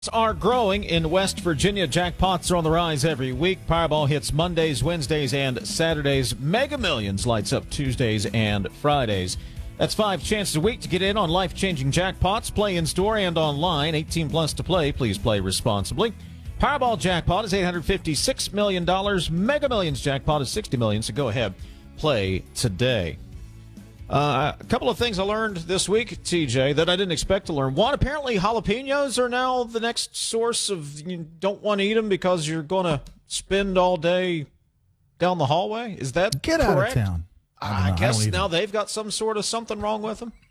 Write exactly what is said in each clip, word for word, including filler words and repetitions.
Are growing in West Virginia. Jackpots are on the rise every week. Powerball hits Mondays, Wednesdays, and Saturdays. Mega Millions lights up Tuesdays and Fridays. That's five chances a week to get in on life-changing jackpots. Play in store and online. eighteen plus to play. Please play responsibly. Powerball jackpot is eight hundred fifty-six million dollars. Mega Millions jackpot is sixty million dollars. So go ahead, play today. Uh, a couple of things I learned this week, T J, that I didn't expect to learn. One, apparently jalapenos are now the next source of you don't want to eat them because you're going to spend all day down the hallway. Is that Get correct? out of town. I, I guess I now they've got some sort of something wrong with them.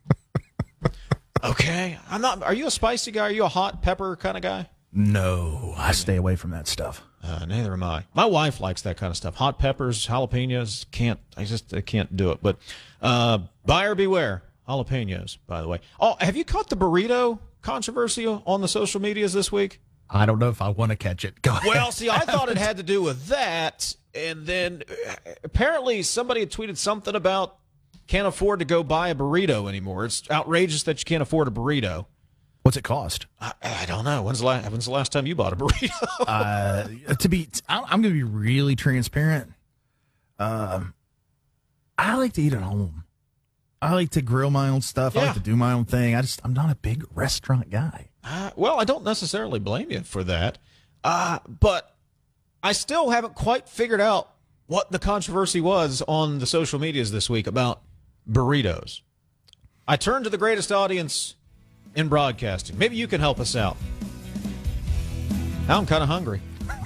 Okay. I'm not. Are you a spicy guy? Are you a hot pepper kind of guy? No, I stay away from that stuff. Uh, neither am I. My wife likes that kind of stuff. Hot peppers, jalapenos. Can't. I just I can't do it. But uh, buyer beware. Jalapenos, by the way. Oh, have you caught the burrito controversy on the social medias this week? I don't know if I want to catch it. Go ahead. Well, see, I thought it had to do with that, and then uh, apparently somebody had tweeted something about can't afford to go buy a burrito anymore. It's outrageous that you can't afford a burrito. What's it cost? I, I don't know. When's the last When's the last time you bought a burrito? uh, to be, I'm going to be really transparent. Um, I like to eat at home. I like to grill my own stuff. Yeah. I like to do my own thing. I just, I'm not a big restaurant guy. Uh, well, I don't necessarily blame you for that, uh, but I still haven't quite figured out what the controversy was on the social medias this week about burritos. I turned to the greatest audience in broadcasting. Maybe you can help us out. Now I'm kind of hungry.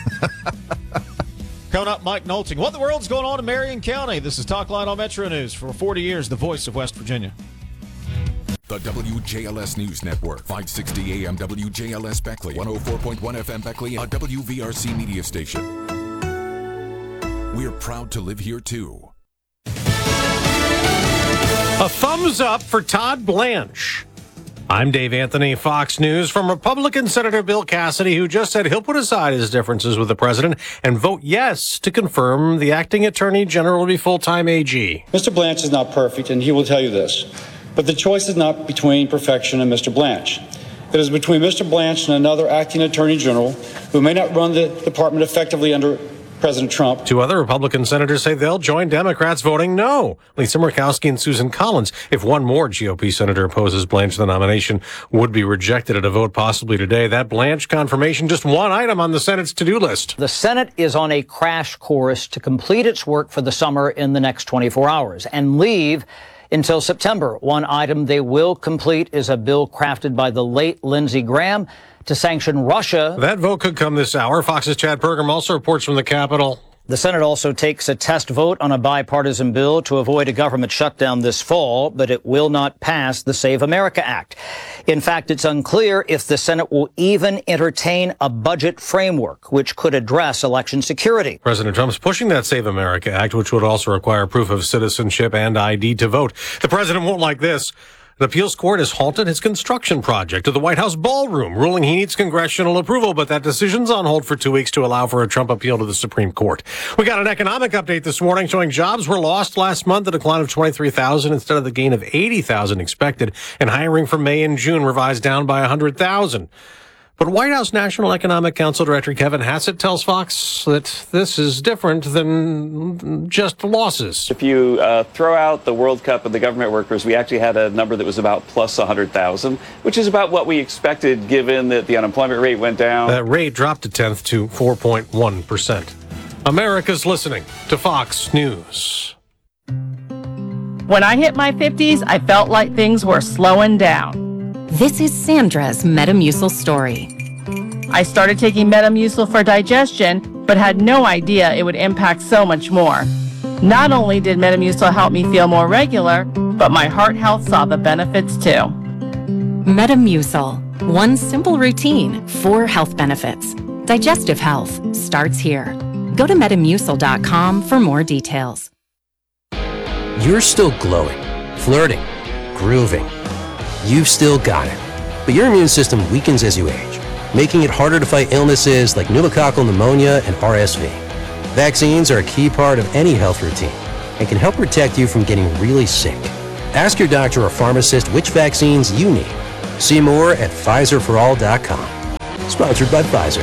Coming up, Mike Nolting. What in the world's going on in Marion County? This is Talk Line on Metro News. For forty years, the voice of West Virginia. The W J L S News Network, five sixty A M W J L S Beckley, one oh four point one F M Beckley, a W V R C media station. We're proud to live here, too. A thumbs up for Todd Blanche. I'm Dave Anthony, Fox News, from Republican Senator Bill Cassidy, who just said he'll put aside his differences with the president and vote yes to confirm the acting attorney general will be full-time A G. Mister Blanche is not perfect, and he will tell you this. But the choice is not between perfection and Mister Blanche. It is between Mister Blanche and another acting attorney general who may not run the department effectively under President Trump. Two other Republican senators say they'll join Democrats voting no. Lisa Murkowski and Susan Collins. If one more G O P senator opposes Blanche, the nomination would be rejected at a vote possibly today. That Blanche confirmation, just one item on the Senate's to-do list. The Senate is on a crash course to complete its work for the summer in the next twenty-four hours and leave until September. One item they will complete is a bill crafted by the late Lindsey Graham to sanction Russia. That vote could come this hour. Fox's Chad Pergam also reports from the Capitol. The Senate also takes a test vote on a bipartisan bill to avoid a government shutdown this fall, but it will not pass the Save America Act. In fact, it's unclear if the Senate will even entertain a budget framework, which could address election security. President Trump's pushing that Save America Act, which would also require proof of citizenship and I D to vote. The president won't like this. The appeals court has halted his construction project of the White House ballroom, ruling he needs congressional approval, but that decision's on hold for two weeks to allow for a Trump appeal to the Supreme Court. We got an economic update this morning showing jobs were lost last month, a decline of twenty-three thousand instead of the gain of eighty thousand expected, and hiring for May and June revised down by one hundred thousand. But White House National Economic Council Director Kevin Hassett tells Fox that this is different than just losses. If you uh, throw out the World Cup and the government workers, we actually had a number that was about plus one hundred thousand, which is about what we expected given that the unemployment rate went down. That rate dropped a tenth to four point one percent. America's listening to Fox News. When I hit my fifties, I felt like things were slowing down. This is Sandra's Metamucil story. I started taking Metamucil for digestion, but had no idea it would impact so much more. Not only did Metamucil help me feel more regular, but my heart health saw the benefits too. Metamucil, one simple routine, four health benefits. Digestive health starts here. Go to metamucil dot com for more details. You're still glowing, flirting, grooving. You've still got it, but your immune system weakens as you age, making it harder to fight illnesses like pneumococcal pneumonia and R S V. Vaccines are a key part of any health routine and can help protect you from getting really sick. Ask your doctor or pharmacist which vaccines you need. See more at Pfizer for all dot com. Sponsored by Pfizer.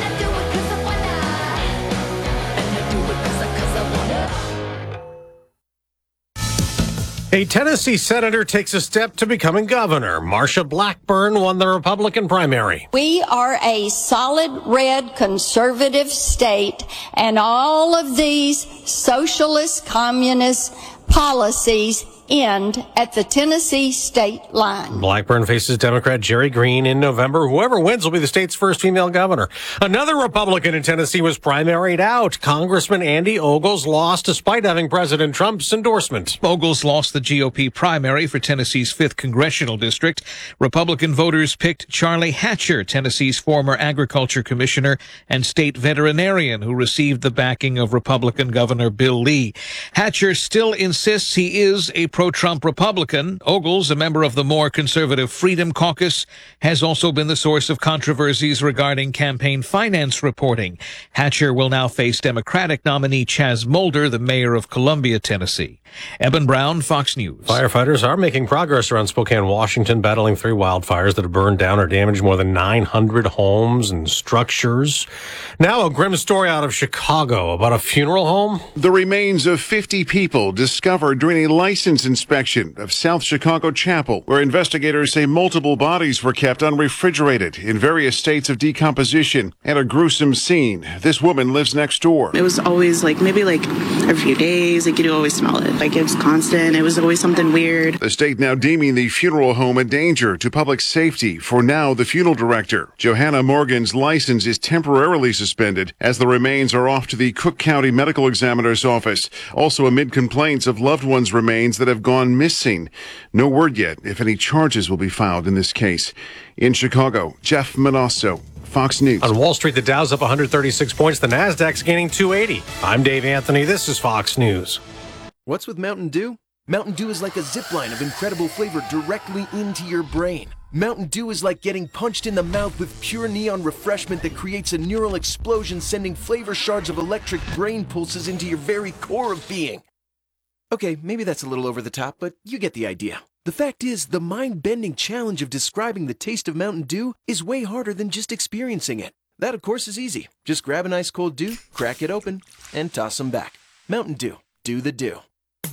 A Tennessee senator takes a step to becoming governor. Marsha Blackburn won the Republican primary. We are a solid red conservative state, and all of these socialist communist policies end at the Tennessee state line. Blackburn faces Democrat Jerry Green in November. Whoever wins will be the state's first female governor. Another Republican in Tennessee was primaried out. Congressman Andy Ogles lost despite having President Trump's endorsement. Ogles lost the G O P primary for Tennessee's fifth congressional district. Republican voters picked Charlie Hatcher, Tennessee's former agriculture commissioner and state veterinarian, who received the backing of Republican Governor Bill Lee. Hatcher still insists he is a pro-Trump Republican. Ogles, a member of the more conservative Freedom Caucus, has also been the source of controversies regarding campaign finance reporting. Hatcher will now face Democratic nominee Chaz Mulder, the mayor of Columbia, Tennessee. Eben Brown, Fox News. Firefighters are making progress around Spokane, Washington, battling three wildfires that have burned down or damaged more than nine hundred homes and structures. Now a grim story out of Chicago about a funeral home. The remains of fifty people discovered during a license inspection of South Chicago Chapel, where investigators say multiple bodies were kept unrefrigerated in various states of decomposition, and a gruesome scene. This woman lives next door. It was always like maybe like every few days, like you'd always smell it. Like it was constant. It was always something weird. The state now deeming the funeral home a danger to public safety. For now, the funeral director, Johanna Morgan's license is temporarily suspended as the remains are off to the Cook County Medical Examiner's office. Also amid complaints of loved ones' remains that have gone missing. No word yet if any charges will be filed in this case. In Chicago, Jeff Manasso, Fox News. On Wall Street, the Dow's up one hundred thirty-six points. The Nasdaq's gaining two eighty. I'm Dave Anthony. This is Fox News. What's with Mountain Dew? Mountain Dew is like a zip line of incredible flavor directly into your brain. Mountain Dew is like getting punched in the mouth with pure neon refreshment that creates a neural explosion, sending flavor shards of electric brain pulses into your very core of being. Okay, maybe that's a little over the top, but you get the idea. The fact is, the mind-bending challenge of describing the taste of Mountain Dew is way harder than just experiencing it. That, of course, is easy. Just grab an ice cold Dew, crack it open, and toss them back. Mountain Dew. Do the Dew.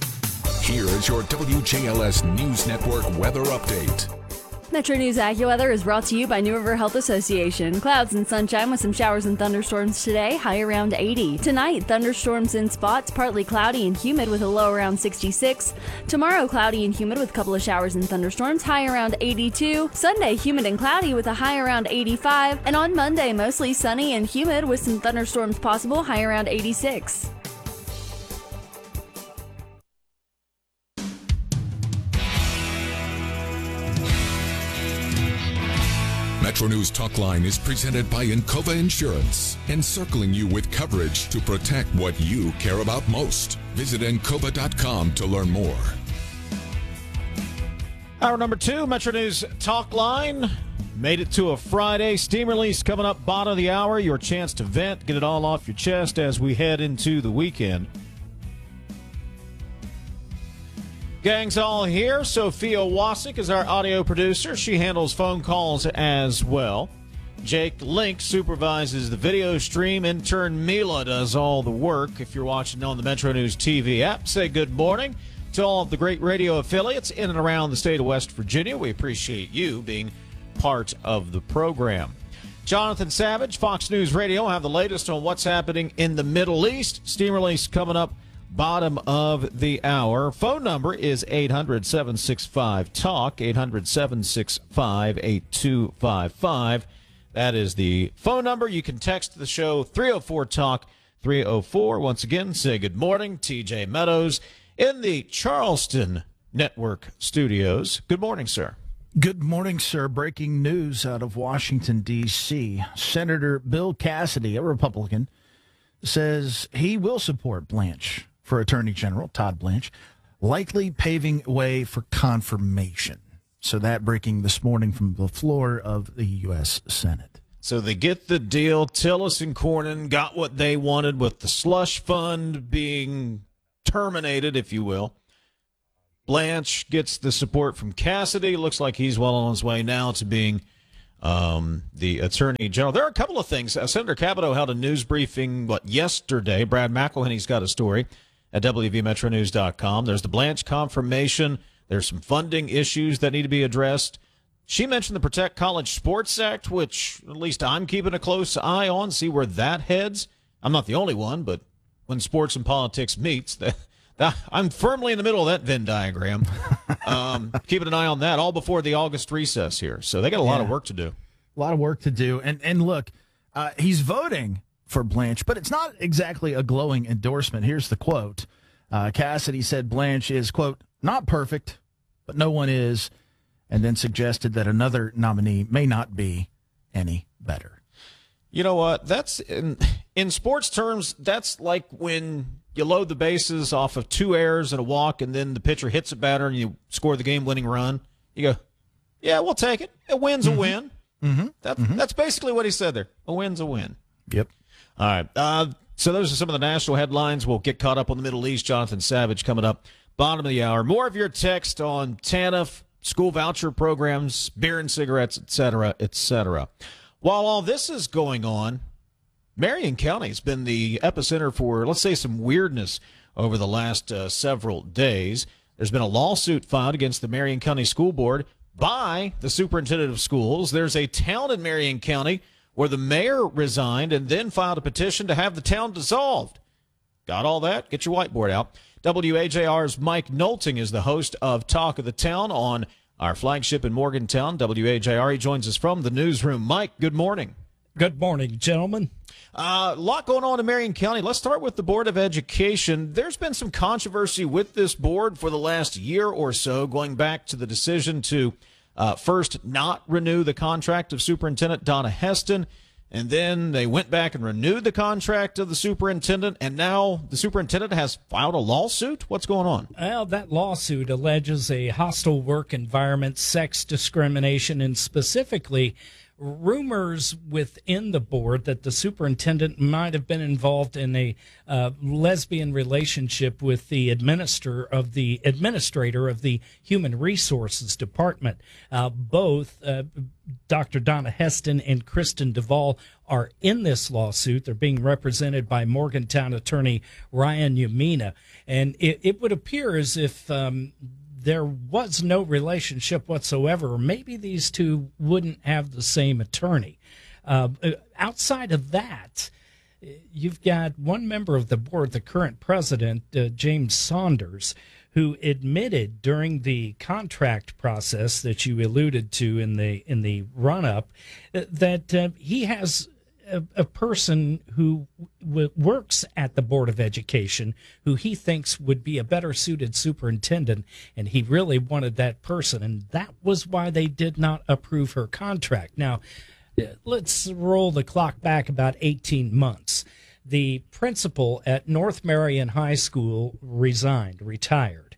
Here is your W J L S News Network weather update. Metro News AccuWeather is brought to you by New River Health Association. Clouds and sunshine with some showers and thunderstorms today, high around eighty. Tonight, thunderstorms in spots, partly cloudy and humid with a low around sixty-six. Tomorrow, cloudy and humid with a couple of showers and thunderstorms, high around eighty-two. Sunday, humid and cloudy with a high around eighty-five. And on Monday, mostly sunny and humid with some thunderstorms possible, high around eighty-six. Metro News Talk Line is presented by Encova Insurance, encircling you with coverage to protect what you care about most. Visit encova dot com to learn more. Hour number two, Metro News Talk Line. Made it to a Friday. Steam release coming up bottom of the hour. Your chance to vent, get it all off your chest as we head into the weekend. Gang's all here. Sophia Wasik is our audio producer. She handles phone calls as well. Jake Link supervises the video stream. Intern Mila does all the work. If you're watching on the Metro News T V app, say good morning to all of the great radio affiliates in and around the state of West Virginia. We appreciate you being part of the program. Jonathan Savage, Fox News Radio, will have the latest on what's happening in the Middle East. Steam release coming up bottom of the hour. Phone number is eight hundred, seven six five, talk, eight hundred, seven six five, eight two five five. That is the phone number. You can text the show three oh four talk, three oh four. Once again, say good morning. T J Meadows in the Charleston Network studios. Good morning, sir. Good morning, sir. Breaking news out of Washington, D C Senator Bill Cassidy, a Republican, says he will support Blanche for Attorney General, Todd Blanche, likely paving way for confirmation. So that breaking this morning from the floor of the U S Senate. So they get the deal. Tillis and Cornyn got what they wanted with the slush fund being terminated, if you will. Blanche gets the support from Cassidy. Looks like he's well on his way now to being um, the Attorney General. There are a couple of things. Uh, Senator Capito held a news briefing, what, yesterday. Brad McElhenney's got a story at W V Metro News dot com. There's the Blanche confirmation. There's some funding issues that need to be addressed. She mentioned the Protect College Sports Act, which at least I'm keeping a close eye on, see where that heads. I'm not the only one, but when sports and politics meets, that, that, I'm firmly in the middle of that Venn diagram. Um, keeping an eye on that all before the August recess here. So they got a lot Yeah. of work to do. A lot of work to do. And and look, uh, he's voting for Blanche, but it's not exactly a glowing endorsement. Here's the quote. Uh, Cassidy said Blanche is, quote, not perfect, but no one is, and then suggested that another nominee may not be any better. You know what? That's in, in sports terms, that's like when you load the bases off of two errors and a walk, and then the pitcher hits a batter and you score the game-winning run. You go, yeah, we'll take it. A win's Mm-hmm. a win. Mm-hmm. That, mm-hmm. That's basically what he said there. A win's a win. Yep. All right. Uh, so those are some of the national headlines. We'll get caught up on the Middle East. Jonathan Savage coming up. Bottom of the hour. More of your text on TANF, school voucher programs, beer and cigarettes, et cetera, et cetera. While all this is going on, Marion County has been the epicenter for, let's say, some weirdness over the last uh, several days. There's been a lawsuit filed against the Marion County School Board by the superintendent of schools. There's a town in Marion County where the mayor resigned and then filed a petition to have the town dissolved. Got all that? Get your whiteboard out. W A J R's Mike Nolting is the host of Talk of the Town on our flagship in Morgantown. W A J R, he joins us from the newsroom. Mike, good morning. Good morning, gentlemen. Uh, a lot going on in Marion County. Let's start with the Board of Education. There's been some controversy with this board for the last year or so, going back to the decision to uh, first not renew the contract of Superintendent Donna Heston, and then they went back and renewed the contract of the superintendent, and now the superintendent has filed a lawsuit? What's going on? Well, that lawsuit alleges a hostile work environment, sex discrimination, and specifically rumors within the board that the superintendent might have been involved in a uh, lesbian relationship with the administrator of the administrator of the Human Resources Department. Uh, both uh, Doctor Donna Heston and Kristen Duvall are in this lawsuit. They're being represented by Morgantown attorney Ryan Yamina, and it, it would appear as if um, there was no relationship whatsoever, or maybe these two wouldn't have the same attorney. Uh, outside of that, you've got one member of the board, the current president, uh, James Saunders, who admitted during the contract process that you alluded to in the in the run-up uh, that uh, he has a, a person who w- works at the Board of Education who he thinks would be a better suited superintendent, and he really wanted that person, and that was why they did not approve her contract. Now, let's roll the clock back about eighteen months. The principal at North Marion High School resigned, retired,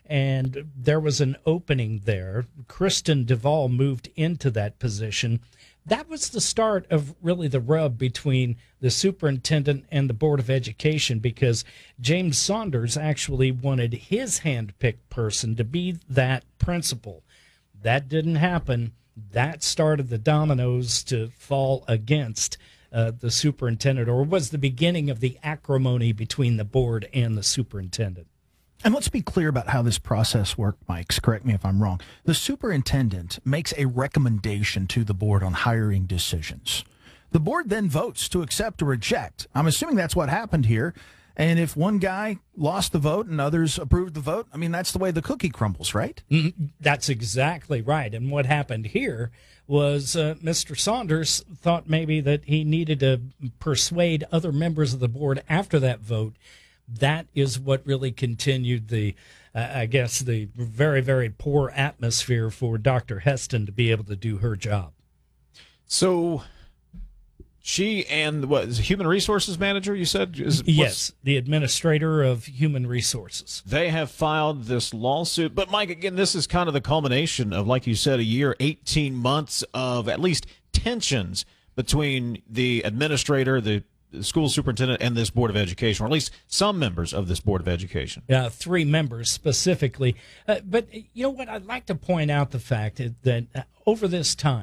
and there was an opening there. Kristen Duvall moved into that position. That was the start of really the rub between the superintendent and the Board of Education, because James Saunders actually wanted his hand-picked person to be that principal. That didn't happen. That started the dominoes to fall against uh, the superintendent, or was the beginning of the acrimony between the board and the superintendent. And let's be clear about how this process worked, Mike. Correct me if I'm wrong. The superintendent makes a recommendation to the board on hiring decisions. The board then votes to accept or reject. I'm assuming that's what happened here. And if one guy lost the vote and others approved the vote, I mean, that's the way the cookie crumbles, right? Mm, that's exactly right. And what happened here was uh, Mister Saunders thought maybe that he needed to persuade other members of the board after that vote. That is what really continued the, uh, I guess, the very, very poor atmosphere for Doctor Heston to be able to do her job. So she and what is human resources manager, you said? Is, yes, the administrator of human resources. They have filed this lawsuit. But, Mike, again, this is kind of the culmination of, like you said, a year, eighteen months of at least tensions between the administrator, the school superintendent, and this Board of Education, or at least some members of this Board of Education. Uh, three members specifically. Uh, but you know what? I'd like to point out the fact that uh, over this time,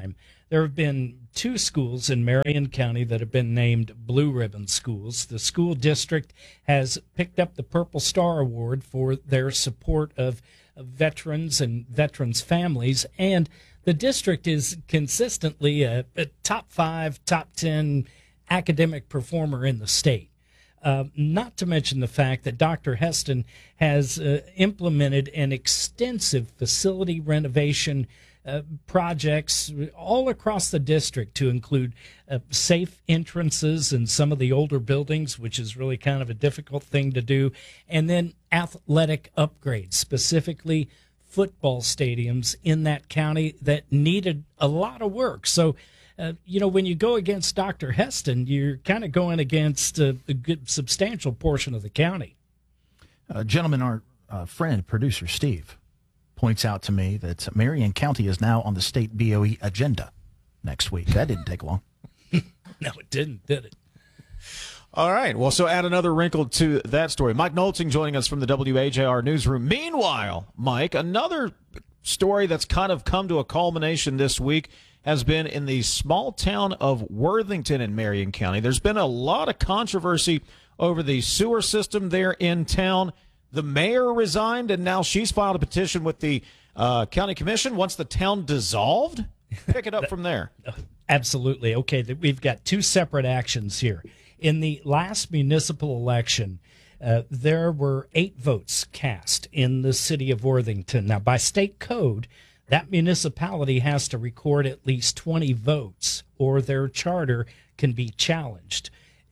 there have been two schools in Marion County that have been named Blue Ribbon schools. The school district has picked up the Purple Star Award for their support of, of veterans and veterans' families, and the district is consistently a, a top five, top ten academic performer in the state. Uh, not to mention the fact that Doctor Heston has uh, implemented an extensive facility renovation uh, projects all across the district to include uh, safe entrances in some of the older buildings, which is really kind of a difficult thing to do, and then athletic upgrades, specifically football stadiums in that county that needed a lot of work. So, uh, you know, when you go against Doctor Heston, you're kind of going against a, a good substantial portion of the county. Uh, gentlemen, our uh, friend, producer Steve, points out to me that Marion County is now on the state B O E agenda next week. That didn't take long. No, it didn't, did it? All right. Well, so add another wrinkle to that story. Mike Nolting joining us from the W A J R newsroom. Meanwhile, Mike, another story that's kind of come to a culmination this week has been in the small town of Worthington in Marion County. There's been a lot of controversy over the sewer system there in town. The mayor resigned, and now she's filed a petition with the uh, county commission. Wants the town dissolved? Pick it up from there. Absolutely. Okay, we've got two separate actions here. In the last municipal election, uh, there were eight votes cast in the city of Worthington. Now, by state code, that municipality has to record at least twenty votes, or their charter can be challenged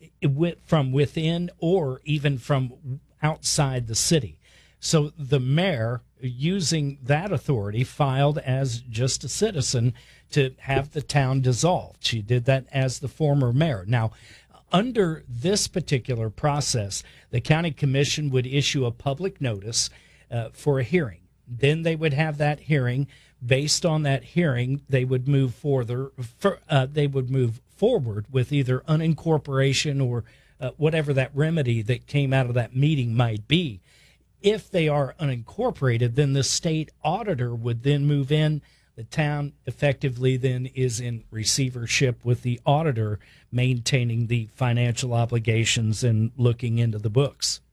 from within or even from outside the city. So the mayor, using that authority, filed as just a citizen to have the town dissolved. She did that as the former mayor. Now, under this particular process, the county commission would issue a public notice uh, for a hearing. Then they would have that hearing. Based on that hearing, they would move further. For, uh, they would move forward with either unincorporation or uh, whatever that remedy that came out of that meeting might be. If they are unincorporated, then the state auditor would then move in. The town effectively then is in receivership with the auditor, maintaining the financial obligations and looking into the books.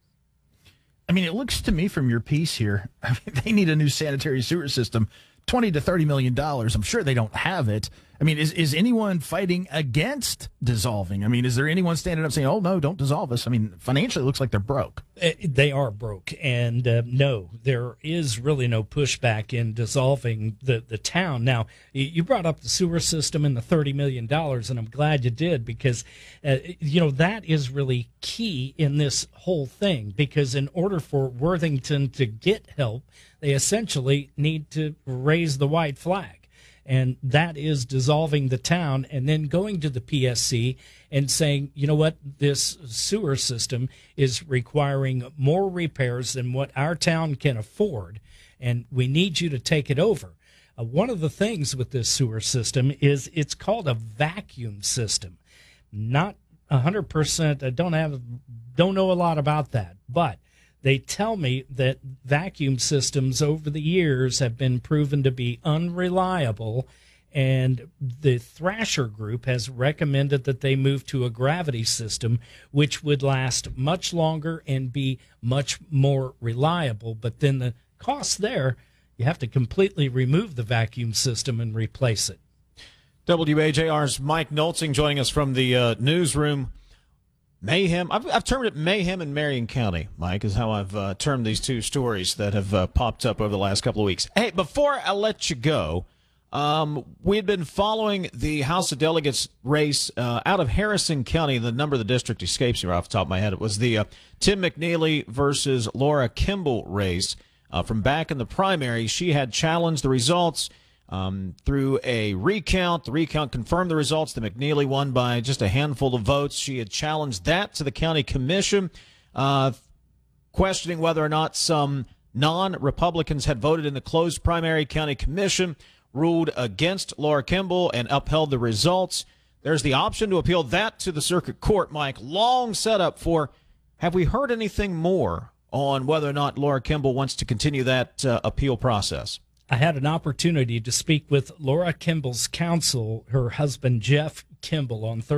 I mean, it looks to me from your piece here, I mean, they need a new sanitary sewer system, twenty to thirty million dollars. I'm sure they don't have it. I mean, is, is anyone fighting against dissolving? I mean, is there anyone standing up saying, oh, no, don't dissolve us? I mean, financially, it looks like they're broke. They are broke. And uh, no, there is really no pushback in dissolving the, the town. Now, you brought up the sewer system and the thirty million dollars, and I'm glad you did, because, uh, you know, that is really key in this whole thing, because in order for Worthington to get help, they essentially need to raise the white flag. And that is dissolving the town and then going to the P S C and saying, you know what, this sewer system is requiring more repairs than what our town can afford, and we need you to take it over. Uh, one of the things with this sewer system is it's called a vacuum system. Not one hundred percent, I don't have, don't know a lot about that, but they tell me that vacuum systems over the years have been proven to be unreliable, and the Thrasher Group has recommended that they move to a gravity system, which would last much longer and be much more reliable. But then the cost there, you have to completely remove the vacuum system and replace it. W A J R's Mike Nolting joining us from the uh, newsroom. Mayhem. I've, I've termed it mayhem in Marion County, Mike, is how I've uh, termed these two stories that have uh, popped up over the last couple of weeks. Hey, before I let you go, um, we had been following the House of Delegates race uh, out of Harrison County. The number of the district escapes me off the top of my head. It was the uh, Tim McNeely versus Laura Kimball race uh, from back in the primary. She had challenged the results Um, through a recount. The recount confirmed the results. The McNeely won by just a handful of votes. She had challenged that to the county commission, uh, questioning whether or not some non-Republicans had voted in the closed primary. County commission ruled against Laura Kimball and upheld the results. There's the option to appeal that to the circuit court, Mike. Long setup for, have we heard anything more on whether or not Laura Kimball wants to continue that uh, appeal process? I had an opportunity to speak with Laura Kimball's counsel, her husband Jeff Kimball, on Thursday.